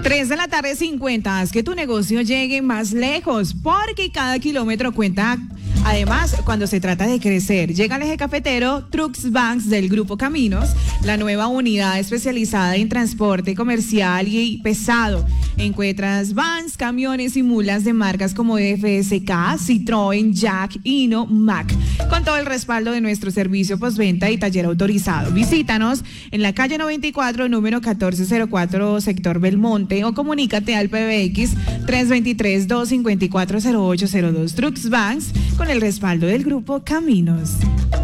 3:50. Haz que tu negocio llegue más lejos, porque cada kilómetro cuenta. Además, cuando se trata de crecer, llega al eje cafetero Trucks Vans del Grupo Caminos, la nueva unidad especializada en transporte comercial y pesado. Encuentras vans, camiones y mulas de marcas como FSK, Citroën, Jack, Hino, Mack, con todo el respaldo de nuestro servicio postventa y taller autorizado. Visítanos en la calle 94, número 1404, sector Belmonte, o comunícate al PBX 323-254-0802. Trucks Vans, con el respaldo del Grupo Caminos.